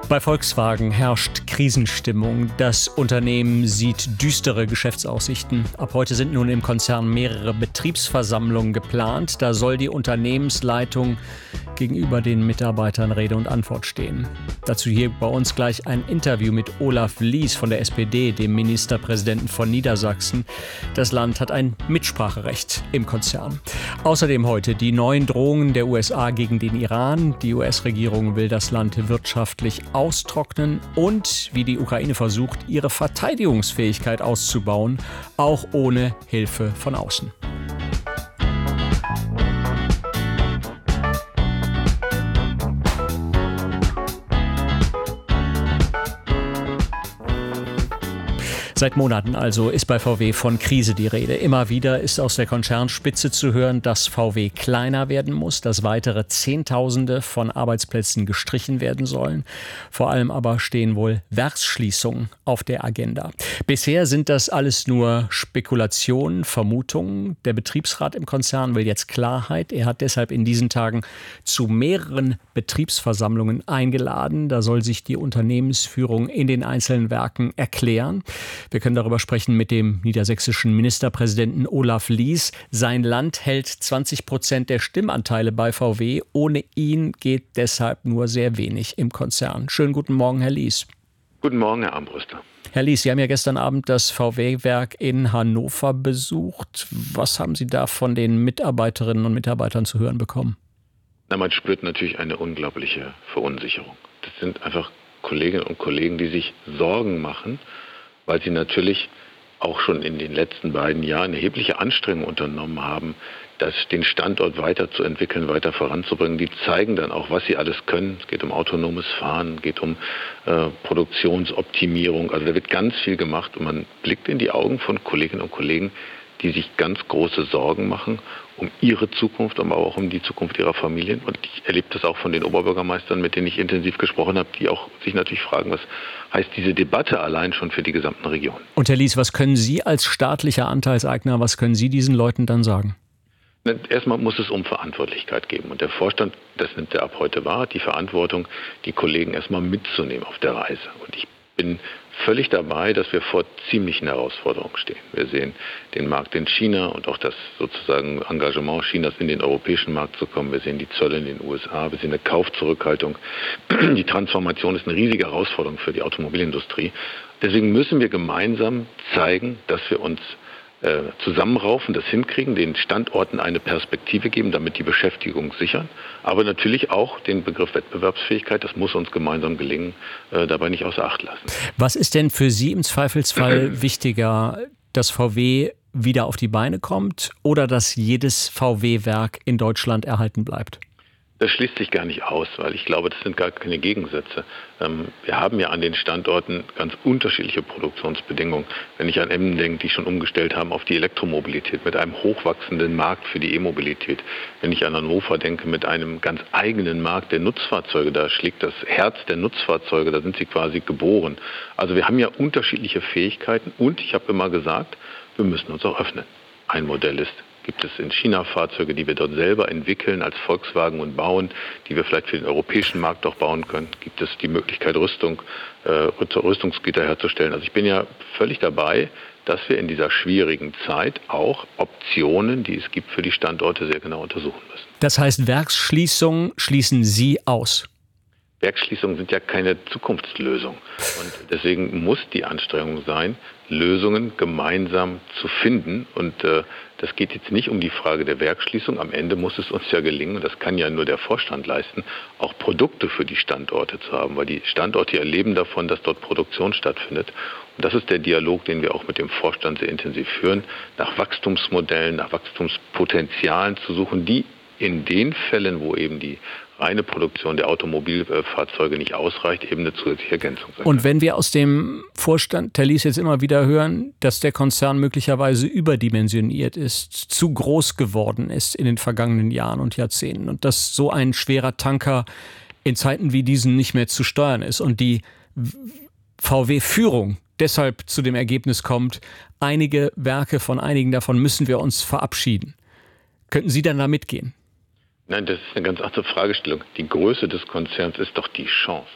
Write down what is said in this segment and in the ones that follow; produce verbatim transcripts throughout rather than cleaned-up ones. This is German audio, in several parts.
Bei Volkswagen herrscht Krisenstimmung. Das Unternehmen sieht düstere Geschäftsaussichten. Ab heute sind nun im Konzern mehrere Betriebsversammlungen geplant. Da soll die Unternehmensleitung gegenüber den Mitarbeitern Rede und Antwort stehen. Dazu hier bei uns gleich ein Interview mit Olaf Lies von der S P D, dem Ministerpräsidenten von Niedersachsen. Das Land hat ein Mitspracherecht im Konzern. Außerdem heute die neuen Drohungen der U S A gegen den Iran. Die U S-Regierung will das Land wirtschaftlich austrocknen und wie die Ukraine versucht, ihre Verteidigungsfähigkeit auszubauen, auch ohne Hilfe von außen. Seit Monaten also ist bei V W von Krise die Rede. Immer wieder ist aus der Konzernspitze zu hören, dass V W kleiner werden muss, dass weitere Zehntausende von Arbeitsplätzen gestrichen werden sollen. Vor allem aber stehen wohl Werksschließungen auf der Agenda. Bisher sind das alles nur Spekulationen, Vermutungen. Der Betriebsrat im Konzern will jetzt Klarheit. Er hat deshalb in diesen Tagen zu mehreren Betriebsversammlungen eingeladen. Da soll sich die Unternehmensführung in den einzelnen Werken erklären. Wir können darüber sprechen mit dem niedersächsischen Ministerpräsidenten Olaf Lies. Sein Land hält zwanzig Prozent der Stimmanteile bei V W. Ohne ihn geht deshalb nur sehr wenig im Konzern. Schönen guten Morgen, Herr Lies. Guten Morgen, Herr Armbruster. Herr Lies, Sie haben ja gestern Abend das V W-Werk in Hannover besucht. Was haben Sie da von den Mitarbeiterinnen und Mitarbeitern zu hören bekommen? Na, man spürt natürlich eine unglaubliche Verunsicherung. Das sind einfach Kolleginnen und Kollegen, die sich Sorgen machen, weil sie natürlich auch schon in den letzten beiden Jahren erhebliche Anstrengungen unternommen haben, das, den Standort weiterzuentwickeln, weiter voranzubringen. Die zeigen dann auch, was sie alles können. Es geht um autonomes Fahren, es geht um äh, Produktionsoptimierung. Also da wird ganz viel gemacht und man blickt in die Augen von Kolleginnen und Kollegen, die sich ganz große Sorgen machen um ihre Zukunft, aber auch um die Zukunft ihrer Familien. Und ich erlebe das auch von den Oberbürgermeistern, mit denen ich intensiv gesprochen habe, die auch sich natürlich fragen, was heißt diese Debatte allein schon für die gesamten Regionen. Und Herr Lies, was können Sie als staatlicher Anteilseigner, was können Sie diesen Leuten dann sagen? Erstmal muss es um Verantwortlichkeit geben. Und der Vorstand, das nimmt er ab heute wahr, die Verantwortung, die Kollegen erstmal mitzunehmen auf der Reise. Und ich bin völlig dabei, dass wir vor ziemlichen Herausforderungen stehen. Wir sehen den Markt in China und auch das sozusagen Engagement Chinas in den europäischen Markt zu kommen. Wir sehen die Zölle in den U S A, wir sehen eine Kaufzurückhaltung. Die Transformation ist eine riesige Herausforderung für die Automobilindustrie. Deswegen müssen wir gemeinsam zeigen, dass wir uns äh, zusammenraufen, das hinkriegen, den Standorten eine Perspektive geben, damit die Beschäftigung sichern. Aber natürlich auch den Begriff Wettbewerbsfähigkeit, das muss uns gemeinsam gelingen, äh, dabei nicht außer Acht lassen. Was ist denn für Sie im Zweifelsfall wichtiger, dass V W wieder auf die Beine kommt oder dass jedes V W-Werk in Deutschland erhalten bleibt? Das schließt sich gar nicht aus, weil ich glaube, das sind gar keine Gegensätze. Wir haben ja an den Standorten ganz unterschiedliche Produktionsbedingungen. Wenn ich an Emden denke, die schon umgestellt haben auf die Elektromobilität mit einem hochwachsenden Markt für die E-Mobilität. Wenn ich an Hannover denke mit einem ganz eigenen Markt der Nutzfahrzeuge, da schlägt das Herz der Nutzfahrzeuge, da sind sie quasi geboren. Also wir haben ja unterschiedliche Fähigkeiten und ich habe immer gesagt, wir müssen uns auch öffnen. Ein Modell ist, gibt es in China Fahrzeuge, die wir dort selber entwickeln als Volkswagen und bauen, die wir vielleicht für den europäischen Markt auch bauen können? Gibt es die Möglichkeit, Rüstung, äh, Rüstungsgüter herzustellen? Also ich bin ja völlig dabei, dass wir in dieser schwierigen Zeit auch Optionen, die es gibt für die Standorte, sehr genau untersuchen müssen. Das heißt, Werksschließungen schließen Sie aus? Werksschließungen sind ja keine Zukunftslösung. Und deswegen muss die Anstrengung sein, Lösungen gemeinsam zu finden. Und äh, das geht jetzt nicht um die Frage der Werksschließung. Am Ende muss es uns ja gelingen, und das kann ja nur der Vorstand leisten, auch Produkte für die Standorte zu haben. Weil die Standorte ja leben davon, dass dort Produktion stattfindet. Und das ist der Dialog, den wir auch mit dem Vorstand sehr intensiv führen, nach Wachstumsmodellen, nach Wachstumspotenzialen zu suchen, die in den Fällen, wo eben die reine Produktion der Automobilfahrzeuge nicht ausreicht, eben eine zusätzliche Ergänzung sein kann. Und wenn wir aus dem Vorstand, Herr Lies, jetzt immer wieder hören, dass der Konzern möglicherweise überdimensioniert ist, zu groß geworden ist in den vergangenen Jahren und Jahrzehnten und dass so ein schwerer Tanker in Zeiten wie diesen nicht mehr zu steuern ist und die V W-Führung deshalb zu dem Ergebnis kommt, einige Werke, von einigen davon müssen wir uns verabschieden. Könnten Sie dann da mitgehen? Nein, das ist eine ganz andere Fragestellung. Die Größe des Konzerns ist doch die Chance.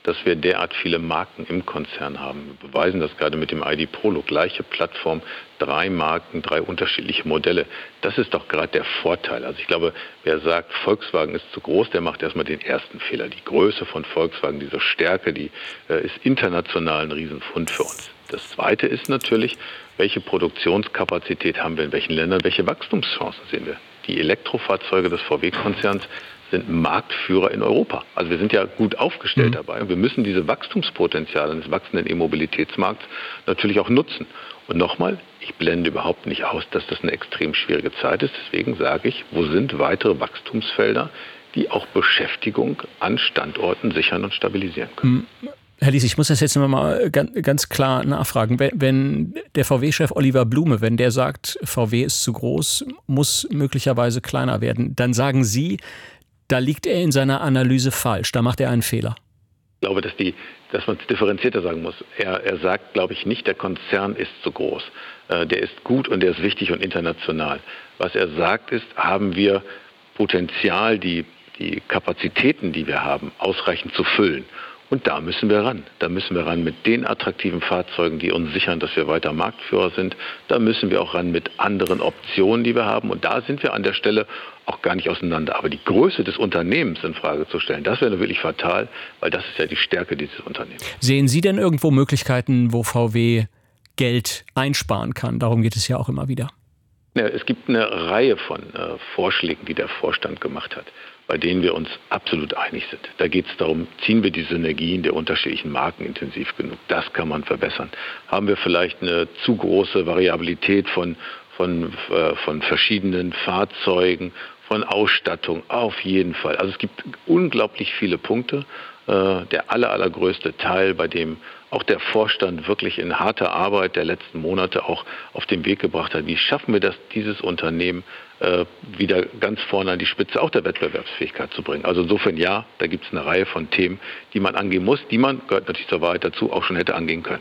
dass wir derart viele Marken im Konzern haben. Wir beweisen das gerade mit dem I D Polo. Gleiche Plattform, drei Marken, drei unterschiedliche Modelle. Das ist doch gerade der Vorteil. Also ich glaube, wer sagt, Volkswagen ist zu groß, der macht erstmal den ersten Fehler. Die Größe von Volkswagen, diese Stärke, die äh, ist international ein Riesenfund für uns. Das Zweite ist natürlich, welche Produktionskapazität haben wir in welchen Ländern, welche Wachstumschancen sehen wir. Die Elektrofahrzeuge des V W-Konzerns sind Marktführer in Europa. Also wir sind ja gut aufgestellt mhm. dabei. Wir müssen diese Wachstumspotenziale des wachsenden E-Mobilitätsmarkts natürlich auch nutzen. Und nochmal, ich blende überhaupt nicht aus, dass das eine extrem schwierige Zeit ist. Deswegen sage ich, wo sind weitere Wachstumsfelder, die auch Beschäftigung an Standorten sichern und stabilisieren können? Mhm. Herr Lies, ich muss das jetzt mal ganz klar nachfragen. Wenn der V W-Chef Oliver Blume, wenn der sagt, V W ist zu groß, muss möglicherweise kleiner werden, dann sagen Sie, da liegt er in seiner Analyse falsch, da macht er einen Fehler. Ich glaube, dass, die, dass man es differenzierter sagen muss. Er, er sagt, glaube ich, nicht, der Konzern ist zu groß. Äh, der ist gut und der ist wichtig und international. Was er sagt ist, haben wir Potenzial, die, die Kapazitäten, die wir haben, ausreichend zu füllen. Und da müssen wir ran. Da müssen wir ran mit den attraktiven Fahrzeugen, die uns sichern, dass wir weiter Marktführer sind. Da müssen wir auch ran mit anderen Optionen, die wir haben. Und da sind wir an der Stelle auch gar nicht auseinander. Aber die Größe des Unternehmens in Frage zu stellen, das wäre wirklich fatal, weil das ist ja die Stärke dieses Unternehmens. Sehen Sie denn irgendwo Möglichkeiten, wo V W Geld einsparen kann? Darum geht es ja auch immer wieder. Ja, es gibt eine Reihe von äh, Vorschlägen, die der Vorstand gemacht hat, bei denen wir uns absolut einig sind. Da geht es darum, ziehen wir die Synergien der unterschiedlichen Marken intensiv genug? Das kann man verbessern. Haben wir vielleicht eine zu große Variabilität von, von, äh, von verschiedenen Fahrzeugen, von Ausstattung? Auf jeden Fall. Also es gibt unglaublich viele Punkte. Äh, der aller, allergrößte Teil, bei dem auch der Vorstand wirklich in harter Arbeit der letzten Monate auch auf den Weg gebracht hat. Wie schaffen wir das, dieses Unternehmen äh, wieder ganz vorne an die Spitze auch der Wettbewerbsfähigkeit zu bringen? Also insofern ja, da gibt es eine Reihe von Themen, die man angehen muss, die man, gehört natürlich zur Wahrheit dazu, auch schon hätte angehen können.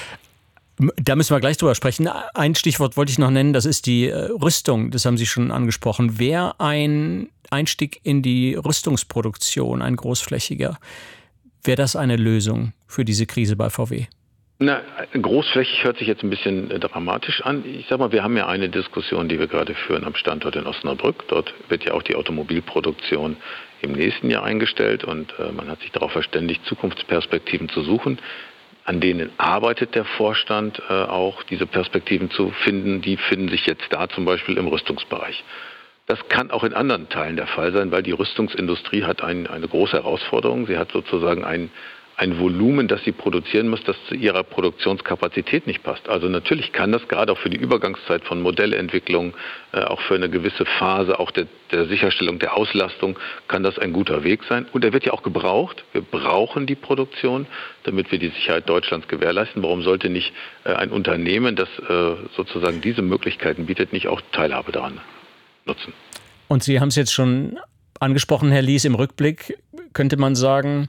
Da müssen wir gleich drüber sprechen. Ein Stichwort wollte ich noch nennen, das ist die Rüstung. Das haben Sie schon angesprochen. Wäre ein Einstieg in die Rüstungsproduktion, ein großflächiger, wäre das eine Lösung für diese Krise bei V W? Na, großflächig hört sich jetzt ein bisschen dramatisch an. Ich sag mal, wir haben ja eine Diskussion, die wir gerade führen am Standort in Osnabrück. Dort wird ja auch die Automobilproduktion im nächsten Jahr eingestellt und äh, man hat sich darauf verständigt, Zukunftsperspektiven zu suchen. An denen arbeitet der Vorstand äh, auch, diese Perspektiven zu finden. Die finden sich jetzt da zum Beispiel im Rüstungsbereich. Das kann auch in anderen Teilen der Fall sein, weil die Rüstungsindustrie hat ein, eine große Herausforderung. Sie hat sozusagen ein, ein Volumen, das sie produzieren muss, das zu ihrer Produktionskapazität nicht passt. Also natürlich kann das gerade auch für die Übergangszeit von Modellentwicklung, äh, auch für eine gewisse Phase, auch der, der Sicherstellung der Auslastung, kann das ein guter Weg sein. Und er wird ja auch gebraucht. Wir brauchen die Produktion, damit wir die Sicherheit Deutschlands gewährleisten. Warum sollte nicht äh, ein Unternehmen, das äh, sozusagen diese Möglichkeiten bietet, nicht auch Teilhabe daran nutzen? Und Sie haben es jetzt schon angesprochen, Herr Lies, im Rückblick könnte man sagen,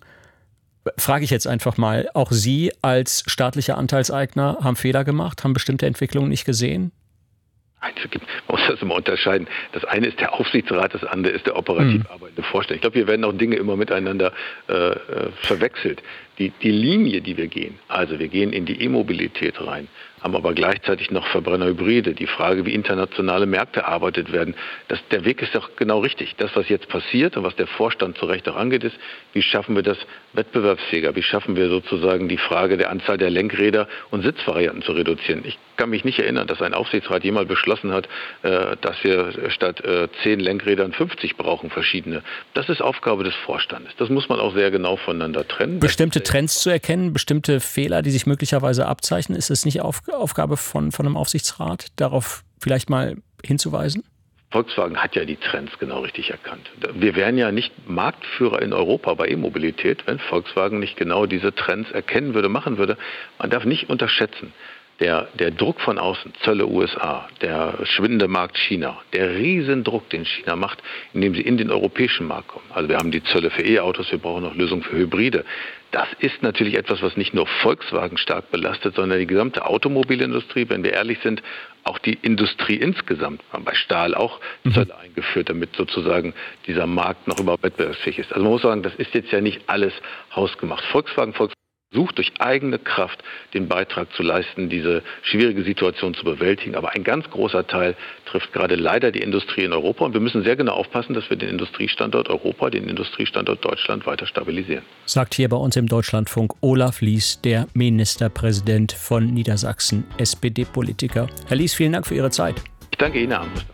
frage ich jetzt einfach mal, auch Sie als staatlicher Anteilseigner haben Fehler gemacht, haben bestimmte Entwicklungen nicht gesehen? Man muss das immer unterscheiden. Das eine ist der Aufsichtsrat, das andere ist der operativ hm. arbeitende Vorstand. Ich glaube, hier werden auch Dinge immer miteinander äh, verwechselt. Die, die Linie, die wir gehen, also wir gehen in die E-Mobilität rein, haben aber gleichzeitig noch Verbrennerhybride. Die Frage, wie internationale Märkte erarbeitet werden, das, der Weg ist doch genau richtig. Das, was jetzt passiert und was der Vorstand zu Recht auch angeht, ist, wie schaffen wir das wettbewerbsfähiger? Wie schaffen wir sozusagen die Frage der Anzahl der Lenkräder und Sitzvarianten zu reduzieren? Ich kann mich nicht erinnern, dass ein Aufsichtsrat jemals beschlossen hat, dass wir statt zehn Lenkrädern fünfzig brauchen, verschiedene. Das ist Aufgabe des Vorstandes. Das muss man auch sehr genau voneinander trennen. Bestimmte Trends zu erkennen, bestimmte Fehler, die sich möglicherweise abzeichnen, ist es nicht auf, Aufgabe von, von einem Aufsichtsrat, darauf vielleicht mal hinzuweisen? Volkswagen hat ja die Trends genau richtig erkannt. Wir wären ja nicht Marktführer in Europa bei E-Mobilität, wenn Volkswagen nicht genau diese Trends erkennen würde, machen würde. Man darf nicht unterschätzen, Der, der Druck von außen, Zölle U S A, der schwindende Markt China, der Riesendruck, den China macht, indem sie in den europäischen Markt kommen. Also wir haben die Zölle für E-Autos, wir brauchen noch Lösungen für Hybride. Das ist natürlich etwas, was nicht nur Volkswagen stark belastet, sondern die gesamte Automobilindustrie, wenn wir ehrlich sind, auch die Industrie insgesamt. Wir haben bei Stahl auch Zölle mhm. eingeführt, damit sozusagen dieser Markt noch überhaupt wettbewerbsfähig ist. Also man muss sagen, das ist jetzt ja nicht alles hausgemacht. Volkswagen, Volkswagen versucht durch eigene Kraft den Beitrag zu leisten, diese schwierige Situation zu bewältigen. Aber ein ganz großer Teil trifft gerade leider die Industrie in Europa. Und wir müssen sehr genau aufpassen, dass wir den Industriestandort Europa, den Industriestandort Deutschland weiter stabilisieren. Sagt hier bei uns im Deutschlandfunk Olaf Lies, der Ministerpräsident von Niedersachsen, S P D-Politiker. Herr Lies, vielen Dank für Ihre Zeit. Ich danke Ihnen, Herr Armbruster.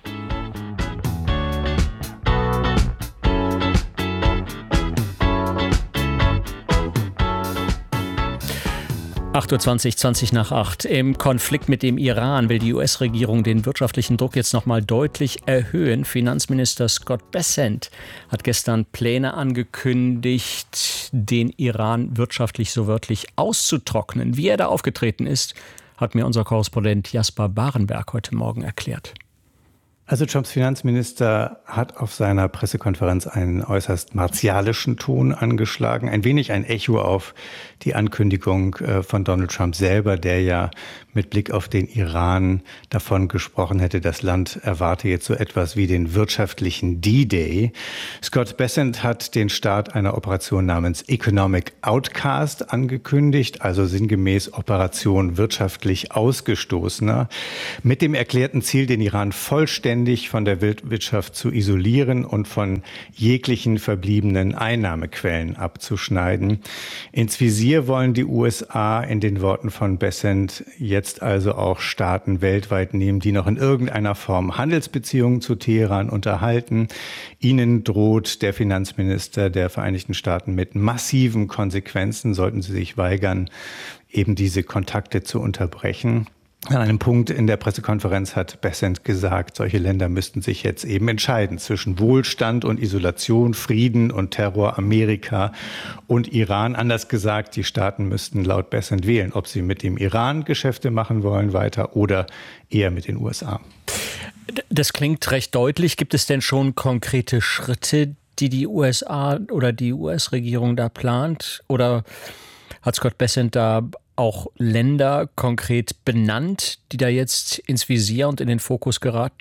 acht Uhr zwanzig, zwanzig nach acht. Im Konflikt mit dem Iran will die U S-Regierung den wirtschaftlichen Druck jetzt noch mal deutlich erhöhen. Finanzminister Scott Bessent hat gestern Pläne angekündigt, den Iran wirtschaftlich so wörtlich auszutrocknen. Wie er da aufgetreten ist, hat mir unser Korrespondent Jasper Barenberg heute Morgen erklärt. Also Trumps Finanzminister hat auf seiner Pressekonferenz einen äußerst martialischen Ton angeschlagen. Ein wenig ein Echo auf die Ankündigung von Donald Trump selber, der ja mit Blick auf den Iran davon gesprochen hätte, das Land erwarte jetzt so etwas wie den wirtschaftlichen D-Day. Scott Bessent hat den Start einer Operation namens Economic Outcast angekündigt, also sinngemäß Operation wirtschaftlich Ausgestoßener, mit dem erklärten Ziel, den Iran vollständig von der Weltwirtschaft zu isolieren und von jeglichen verbliebenen Einnahmequellen abzuschneiden. Ins Visier wollen die U S A in den Worten von Bessent jetzt also auch Staaten weltweit nehmen, die noch in irgendeiner Form Handelsbeziehungen zu Teheran unterhalten. Ihnen droht der Finanzminister der Vereinigten Staaten mit massiven Konsequenzen, sollten sie sich weigern, eben diese Kontakte zu unterbrechen. An einem Punkt in der Pressekonferenz hat Bessent gesagt, solche Länder müssten sich jetzt eben entscheiden zwischen Wohlstand und Isolation, Frieden und Terror, Amerika und Iran. Anders gesagt, die Staaten müssten laut Bessent wählen, ob sie mit dem Iran Geschäfte machen wollen weiter oder eher mit den U S A. Das klingt recht deutlich. Gibt es denn schon konkrete Schritte, die die U S A oder die U S-Regierung da plant? Oder hat Scott Bessent da auch Länder konkret benannt, die da jetzt ins Visier und in den Fokus geraten?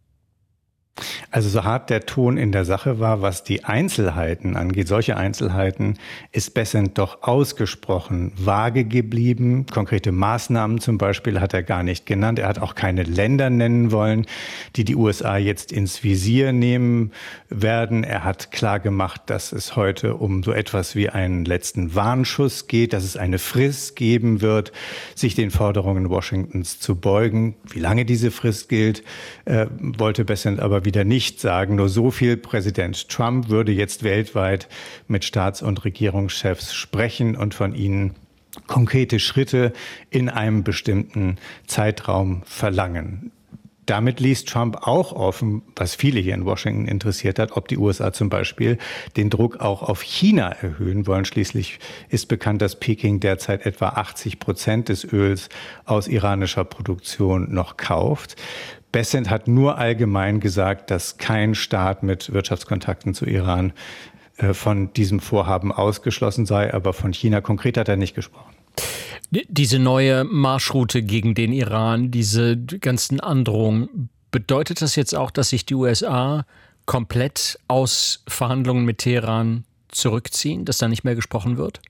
Also so hart der Ton in der Sache war, was die Einzelheiten angeht, solche Einzelheiten, ist Bessent doch ausgesprochen vage geblieben. Konkrete Maßnahmen zum Beispiel hat er gar nicht genannt. Er hat auch keine Länder nennen wollen, die die U S A jetzt ins Visier nehmen werden. Er hat klar gemacht, dass es heute um so etwas wie einen letzten Warnschuss geht, dass es eine Frist geben wird, sich den Forderungen Washingtons zu beugen. Wie lange diese Frist gilt, äh, wollte Bessent aber wieder nicht sagen. Nur so viel: Präsident Trump würde jetzt weltweit mit Staats- und Regierungschefs sprechen und von ihnen konkrete Schritte in einem bestimmten Zeitraum verlangen. Damit ließ Trump auch offen, was viele hier in Washington interessiert hat, ob die U S A zum Beispiel den Druck auch auf China erhöhen wollen. Schließlich ist bekannt, dass Peking derzeit etwa achtzig Prozent des Öls aus iranischer Produktion noch kauft. Bessent hat nur allgemein gesagt, dass kein Staat mit Wirtschaftskontakten zu Iran äh, von diesem Vorhaben ausgeschlossen sei, aber von China konkret hat er nicht gesprochen. Diese neue Marschroute gegen den Iran, diese ganzen Androhungen, bedeutet das jetzt auch, dass sich die U S A komplett aus Verhandlungen mit Teheran zurückziehen, dass da nicht mehr gesprochen wird?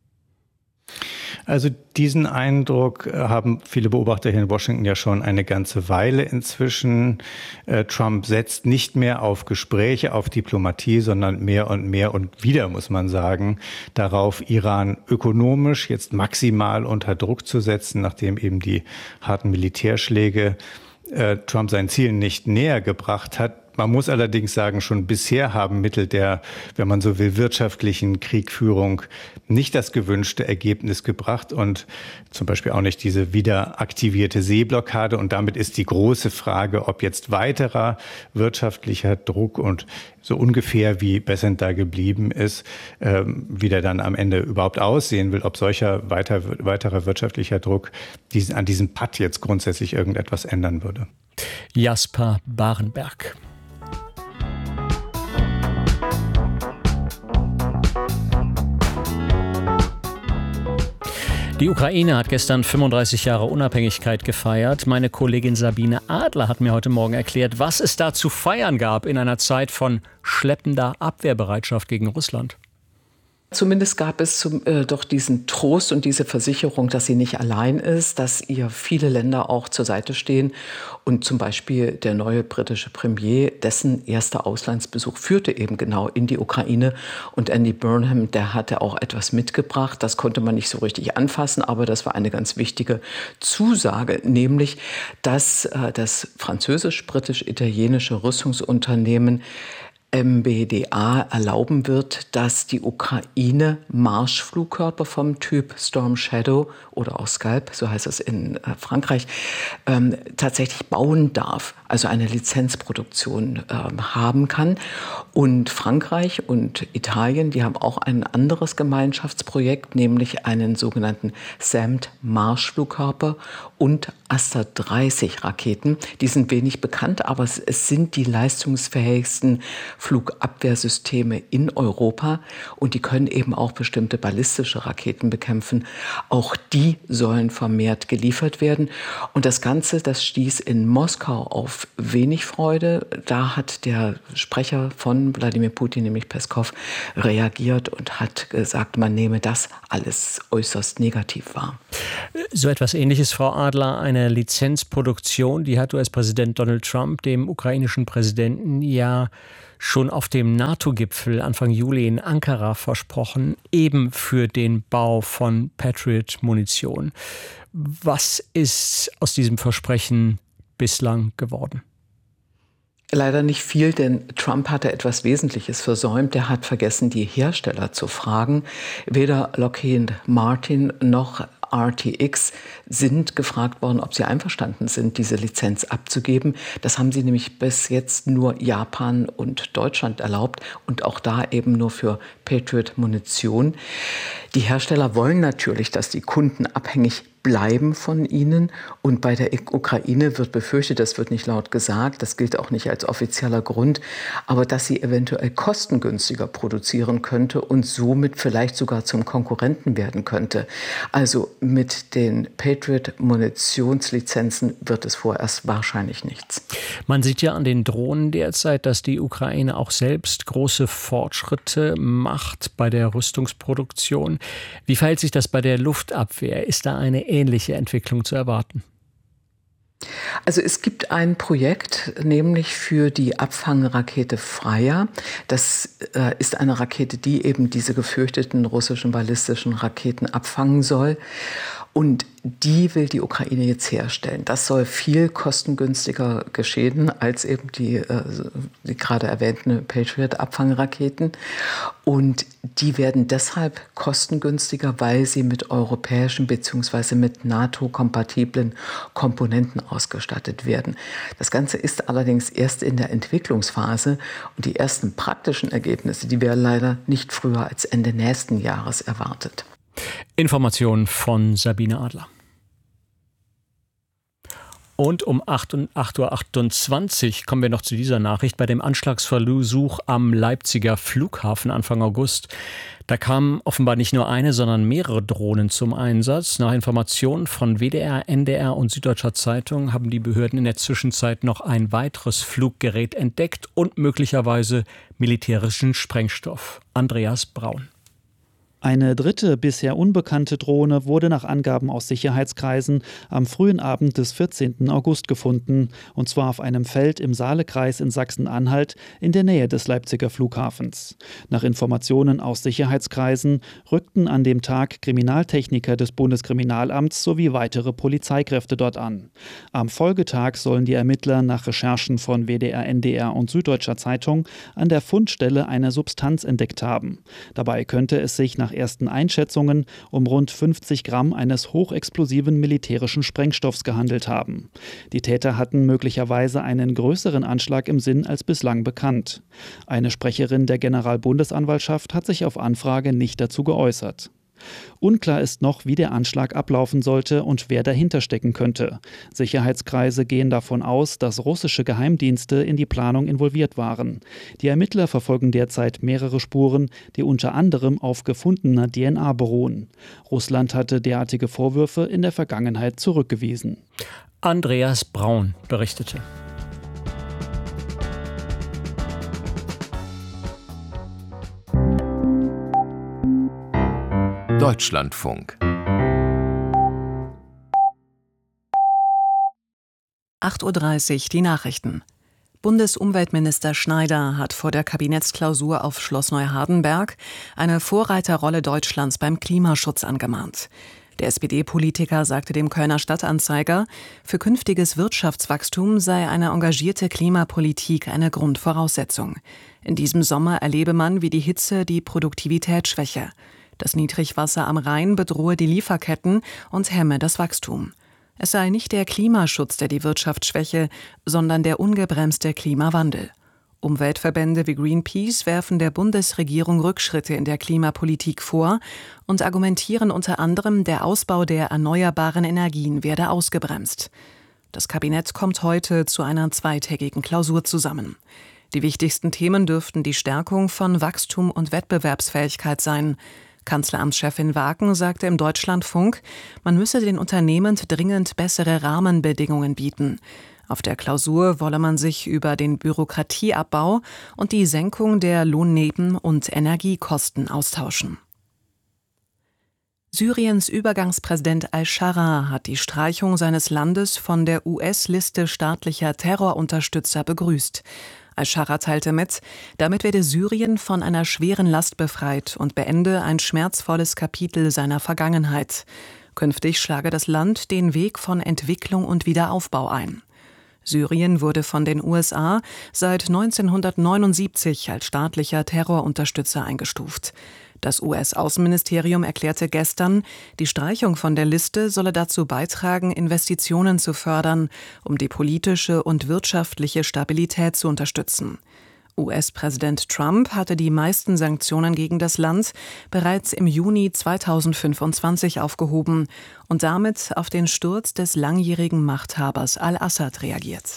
Also diesen Eindruck haben viele Beobachter hier in Washington ja schon eine ganze Weile inzwischen. Äh, Trump setzt nicht mehr auf Gespräche, auf Diplomatie, sondern mehr und mehr und wieder, muss man sagen, darauf, Iran ökonomisch jetzt maximal unter Druck zu setzen, nachdem eben die harten Militärschläge äh, Trump seinen Zielen nicht näher gebracht hat. Man muss allerdings sagen, schon bisher haben Mittel der, wenn man so will, wirtschaftlichen Kriegführung nicht das gewünschte Ergebnis gebracht und zum Beispiel auch nicht diese wieder aktivierte Seeblockade. Und damit ist die große Frage, ob jetzt weiterer wirtschaftlicher Druck und so ungefähr wie Bessent da geblieben ist, ähm, wie der dann am Ende überhaupt aussehen will, ob solcher weiter, weiterer wirtschaftlicher Druck diesen, an diesem Patt jetzt grundsätzlich irgendetwas ändern würde. Jasper Barenberg. Die Ukraine hat gestern fünfunddreißig Jahre Unabhängigkeit gefeiert. Meine Kollegin Sabine Adler hat mir heute Morgen erklärt, was es da zu feiern gab in einer Zeit von schleppender Abwehrbereitschaft gegen Russland. Zumindest gab es zum, äh, doch diesen Trost und diese Versicherung, dass sie nicht allein ist, dass ihr viele Länder auch zur Seite stehen. Und zum Beispiel der neue britische Premier, dessen erster Auslandsbesuch führte eben genau in die Ukraine. Und Andy Burnham, der hatte auch etwas mitgebracht. Das konnte man nicht so richtig anfassen, aber das war eine ganz wichtige Zusage, nämlich, dass äh, das französisch-britisch-italienische Rüstungsunternehmen M B D A erlauben wird, dass die Ukraine Marschflugkörper vom Typ Storm Shadow oder auch Scalp, so heißt es in äh, Frankreich, ähm, tatsächlich bauen darf, also eine Lizenzproduktion ähm, haben kann. Und Frankreich und Italien, die haben auch ein anderes Gemeinschaftsprojekt, nämlich einen sogenannten S A M T-Marschflugkörper und Aster dreißig Raketen. Die sind wenig bekannt, aber es, es sind die leistungsfähigsten Flugabwehrsysteme in Europa und die können eben auch bestimmte ballistische Raketen bekämpfen. Auch die sollen vermehrt geliefert werden. Und das Ganze, das stieß in Moskau auf wenig Freude. Da hat der Sprecher von Wladimir Putin, nämlich Peskov, reagiert und hat gesagt, man nehme das alles äußerst negativ wahr. So etwas Ähnliches, Frau Adler, eine Lizenzproduktion, die hat U S-Präsident Donald Trump dem ukrainischen Präsidenten ja schon auf dem NATO-Gipfel Anfang Juli in Ankara versprochen, eben für den Bau von Patriot-Munition. Was ist aus diesem Versprechen bislang geworden? Leider nicht viel, denn Trump hatte etwas Wesentliches versäumt. Er hat vergessen, die Hersteller zu fragen. Weder Lockheed Martin noch R T X sind gefragt worden, ob sie einverstanden sind, diese Lizenz abzugeben. Das haben sie nämlich bis jetzt nur Japan und Deutschland erlaubt und auch da eben nur für Patriot-Munition. Die Hersteller wollen natürlich, dass die Kunden abhängig bleiben von ihnen. Und bei der Ukraine wird befürchtet, das wird nicht laut gesagt, das gilt auch nicht als offizieller Grund, aber dass sie eventuell kostengünstiger produzieren könnte und somit vielleicht sogar zum Konkurrenten werden könnte. Also mit den Patriot-Munitionslizenzen wird es vorerst wahrscheinlich nichts. Man sieht ja an den Drohnen derzeit, dass die Ukraine auch selbst große Fortschritte macht bei der Rüstungsproduktion. Wie verhält sich das bei der Luftabwehr? Ist da eine ähnliche Entwicklung zu erwarten? Also es gibt ein Projekt, nämlich für die Abfangrakete Freya. Das äh, ist eine Rakete, die eben diese gefürchteten russischen ballistischen Raketen abfangen soll. Und die will die Ukraine jetzt herstellen. Das soll viel kostengünstiger geschehen als eben die, äh, die gerade erwähnten Patriot-Abfangraketen. Und die werden deshalb kostengünstiger, weil sie mit europäischen bzw. mit NATO-kompatiblen Komponenten ausgestattet werden. Das Ganze ist allerdings erst in der Entwicklungsphase und die ersten praktischen Ergebnisse, die werden leider nicht früher als Ende nächsten Jahres erwartet. Informationen von Sabine Adler. Und um acht Uhr achtundzwanzig kommen wir noch zu dieser Nachricht. Bei dem Anschlagsversuch am Leipziger Flughafen Anfang August, da kamen offenbar nicht nur eine, sondern mehrere Drohnen zum Einsatz. Nach Informationen von W D R, N D R und Süddeutscher Zeitung haben die Behörden in der Zwischenzeit noch ein weiteres Fluggerät entdeckt und möglicherweise militärischen Sprengstoff. Andreas Braun. Eine dritte, bisher unbekannte Drohne wurde nach Angaben aus Sicherheitskreisen am frühen Abend des vierzehnten August gefunden, und zwar auf einem Feld im Saalekreis in Sachsen-Anhalt in der Nähe des Leipziger Flughafens. Nach Informationen aus Sicherheitskreisen rückten an dem Tag Kriminaltechniker des Bundeskriminalamts sowie weitere Polizeikräfte dort an. Am Folgetag sollen die Ermittler nach Recherchen von W D R, N D R und Süddeutscher Zeitung an der Fundstelle eine Substanz entdeckt haben. Dabei könnte es sich nach ersten Einschätzungen um rund fünfzig Gramm eines hochexplosiven militärischen Sprengstoffs gehandelt haben. Die Täter hatten möglicherweise einen größeren Anschlag im Sinn als bislang bekannt. Eine Sprecherin der Generalbundesanwaltschaft hat sich auf Anfrage nicht dazu geäußert. Unklar ist noch, wie der Anschlag ablaufen sollte und wer dahinter stecken könnte. Sicherheitskreise gehen davon aus, dass russische Geheimdienste in die Planung involviert waren. Die Ermittler verfolgen derzeit mehrere Spuren, die unter anderem auf gefundener D N A beruhen. Russland hatte derartige Vorwürfe in der Vergangenheit zurückgewiesen. Andreas Braun berichtete. Deutschlandfunk. acht Uhr dreißig, die Nachrichten. Bundesumweltminister Schneider hat vor der Kabinettsklausur auf Schloss Neuhardenberg eine Vorreiterrolle Deutschlands beim Klimaschutz angemahnt. Der S P D-Politiker sagte dem Kölner Stadtanzeiger, für künftiges Wirtschaftswachstum sei eine engagierte Klimapolitik eine Grundvoraussetzung. In diesem Sommer erlebe man, wie die Hitze die Produktivität schwäche. Das Niedrigwasser am Rhein bedrohe die Lieferketten und hemme das Wachstum. Es sei nicht der Klimaschutz, der die Wirtschaft schwäche, sondern der ungebremste Klimawandel. Umweltverbände wie Greenpeace werfen der Bundesregierung Rückschritte in der Klimapolitik vor und argumentieren unter anderem, der Ausbau der erneuerbaren Energien werde ausgebremst. Das Kabinett kommt heute zu einer zweitägigen Klausur zusammen. Die wichtigsten Themen dürften die Stärkung von Wachstum und Wettbewerbsfähigkeit sein. Kanzleramtschefin Waken sagte im Deutschlandfunk, man müsse den Unternehmen dringend bessere Rahmenbedingungen bieten. Auf der Klausur wolle man sich über den Bürokratieabbau und die Senkung der Lohnneben- und Energiekosten austauschen. Syriens Übergangspräsident al-Scharra hat die Streichung seines Landes von der U S-Liste staatlicher Terrorunterstützer begrüßt. Al-Scharra teilte mit, damit werde Syrien von einer schweren Last befreit und beende ein schmerzvolles Kapitel seiner Vergangenheit. Künftig schlage das Land den Weg von Entwicklung und Wiederaufbau ein. Syrien wurde von den U S A seit neunzehnhundertneunundsiebzig als staatlicher Terrorunterstützer eingestuft. Das U S-Außenministerium erklärte gestern, die Streichung von der Liste solle dazu beitragen, Investitionen zu fördern, um die politische und wirtschaftliche Stabilität zu unterstützen. U S-Präsident Trump hatte die meisten Sanktionen gegen das Land bereits im Juni zweitausendfünfundzwanzig aufgehoben und damit auf den Sturz des langjährigen Machthabers al-Assad reagiert.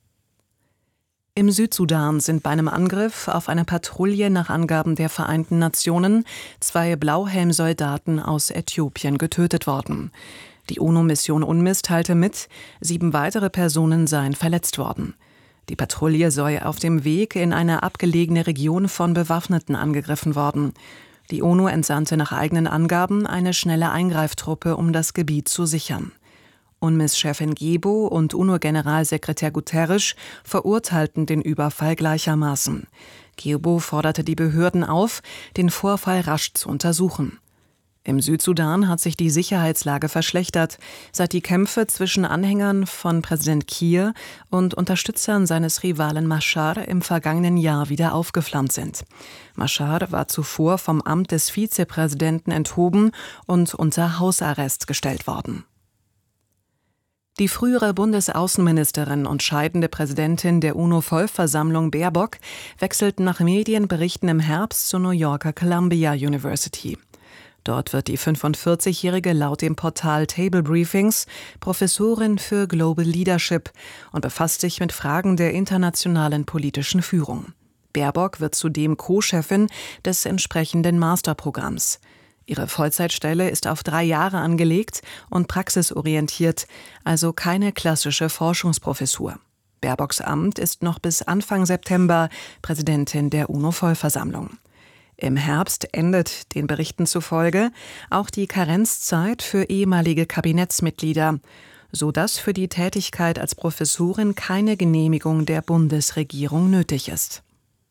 Im Südsudan sind bei einem Angriff auf eine Patrouille nach Angaben der Vereinten Nationen zwei Blauhelmsoldaten aus Äthiopien getötet worden. Die UNO-Mission UNMISS teilte mit, sieben weitere Personen seien verletzt worden. Die Patrouille sei auf dem Weg in eine abgelegene Region von Bewaffneten angegriffen worden. Die UNO entsandte nach eigenen Angaben eine schnelle Eingreiftruppe, um das Gebiet zu sichern. UNMISS-Chefin Gebo und UNO-Generalsekretär Guterres verurteilten den Überfall gleichermaßen. Gebo forderte die Behörden auf, den Vorfall rasch zu untersuchen. Im Südsudan hat sich die Sicherheitslage verschlechtert, seit die Kämpfe zwischen Anhängern von Präsident Kiir und Unterstützern seines Rivalen Machar im vergangenen Jahr wieder aufgeflammt sind. Machar war zuvor vom Amt des Vizepräsidenten enthoben und unter Hausarrest gestellt worden. Die frühere Bundesaußenministerin und scheidende Präsidentin der UNO-Vollversammlung Baerbock wechselt nach Medienberichten im Herbst zur New Yorker Columbia University. Dort wird die fünfundvierzigjährige laut dem Portal Table Briefings Professorin für Global Leadership und befasst sich mit Fragen der internationalen politischen Führung. Baerbock wird zudem Co-Chefin des entsprechenden Masterprogramms. Ihre Vollzeitstelle ist auf drei Jahre angelegt und praxisorientiert, also keine klassische Forschungsprofessur. Baerbocks Amt ist noch bis Anfang September Präsidentin der UNO-Vollversammlung. Im Herbst endet, den Berichten zufolge, auch die Karenzzeit für ehemalige Kabinettsmitglieder, sodass für die Tätigkeit als Professorin keine Genehmigung der Bundesregierung nötig ist.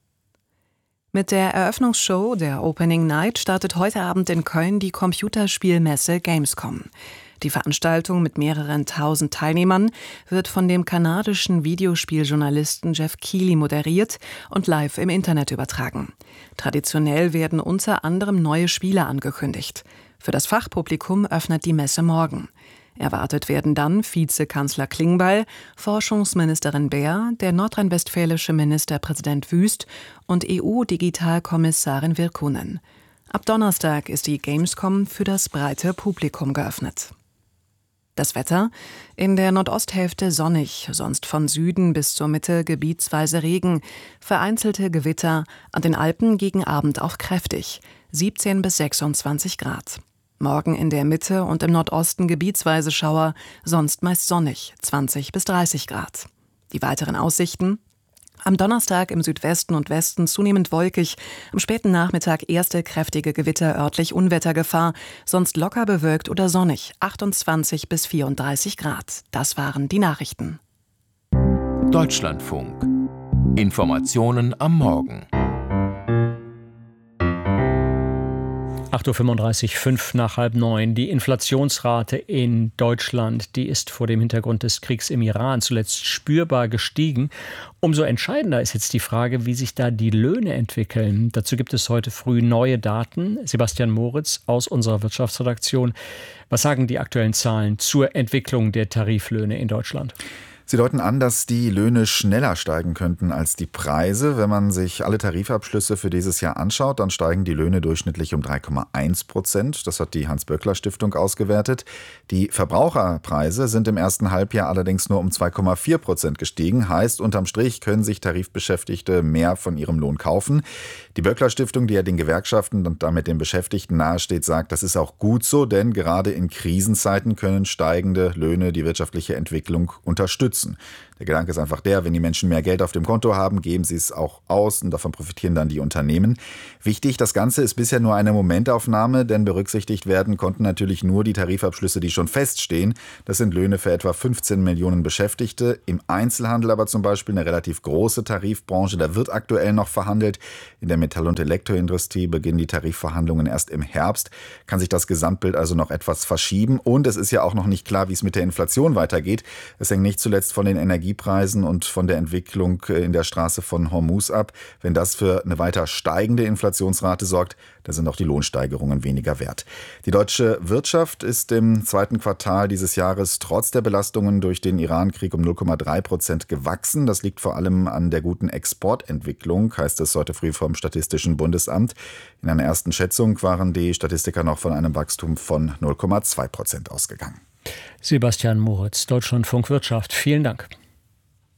Mit der Eröffnungsshow der Opening Night startet heute Abend in Köln die Computerspielmesse Gamescom. Die Veranstaltung mit mehreren tausend Teilnehmern wird von dem kanadischen Videospieljournalisten Jeff Keighley moderiert und live im Internet übertragen. Traditionell werden unter anderem neue Spiele angekündigt. Für das Fachpublikum öffnet die Messe morgen. Erwartet werden dann Vizekanzler Klingbeil, Forschungsministerin Baer, der nordrhein-westfälische Ministerpräsident Wüst und E U-Digitalkommissarin Virkkunen. Ab Donnerstag ist die Gamescom für das breite Publikum geöffnet. Das Wetter: in der Nordosthälfte sonnig, sonst von Süden bis zur Mitte gebietsweise Regen, vereinzelte Gewitter, an den Alpen gegen Abend auch kräftig, siebzehn bis sechsundzwanzig Grad. Morgen in der Mitte und im Nordosten gebietsweise Schauer, sonst meist sonnig, zwanzig bis dreißig Grad. Die weiteren Aussichten: am Donnerstag im Südwesten und Westen zunehmend wolkig, am späten Nachmittag erste kräftige Gewitter, örtlich Unwettergefahr, sonst locker bewölkt oder sonnig, achtundzwanzig bis vierunddreißig Grad. Das waren die Nachrichten. Deutschlandfunk. Informationen am Morgen. acht Uhr fünfunddreißig, fünf nach halb neun. Die Inflationsrate in Deutschland, die ist vor dem Hintergrund des Kriegs im Iran zuletzt spürbar gestiegen. Umso entscheidender ist jetzt die Frage, wie sich da die Löhne entwickeln. Dazu gibt es heute früh neue Daten. Sebastian Moritz aus unserer Wirtschaftsredaktion. Was sagen die aktuellen Zahlen zur Entwicklung der Tariflöhne in Deutschland? Sie deuten an, dass die Löhne schneller steigen könnten als die Preise. Wenn man sich alle Tarifabschlüsse für dieses Jahr anschaut, dann steigen die Löhne durchschnittlich um drei Komma eins Prozent. Das hat die Hans-Böckler-Stiftung ausgewertet. Die Verbraucherpreise sind im ersten Halbjahr allerdings nur um zwei Komma vier Prozent gestiegen. Heißt, unterm Strich können sich Tarifbeschäftigte mehr von ihrem Lohn kaufen. Die Böckler-Stiftung, die ja den Gewerkschaften und damit den Beschäftigten nahesteht, sagt, das ist auch gut so, denn gerade in Krisenzeiten können steigende Löhne die wirtschaftliche Entwicklung unterstützen. Der Gedanke ist einfach der, wenn die Menschen mehr Geld auf dem Konto haben, geben sie es auch aus und davon profitieren dann die Unternehmen. Wichtig, das Ganze ist bisher nur eine Momentaufnahme, denn berücksichtigt werden konnten natürlich nur die Tarifabschlüsse, die schon feststehen. Das sind Löhne für etwa fünfzehn Millionen Beschäftigte. Im Einzelhandel aber zum Beispiel eine relativ große Tarifbranche, da wird aktuell noch verhandelt. In der Metall- und Elektroindustrie beginnen die Tarifverhandlungen erst im Herbst. Kann sich das Gesamtbild also noch etwas verschieben. Und es ist ja auch noch nicht klar, wie es mit der Inflation weitergeht. Es hängt nicht zuletzt von den Energiepreisen und von der Entwicklung in der Straße von Hormuz ab. Wenn das für eine weiter steigende Inflationsrate sorgt, dann sind auch die Lohnsteigerungen weniger wert. Die deutsche Wirtschaft ist im zweiten Quartal dieses Jahres trotz der Belastungen durch den Iran-Krieg um null Komma drei Prozent gewachsen. Das liegt vor allem an der guten Exportentwicklung, heißt es heute früh vom Statistischen Bundesamt. In einer ersten Schätzung waren die Statistiker noch von einem Wachstum von null Komma zwei Prozent ausgegangen. Sebastian Moritz, Deutschlandfunk Wirtschaft. Vielen Dank.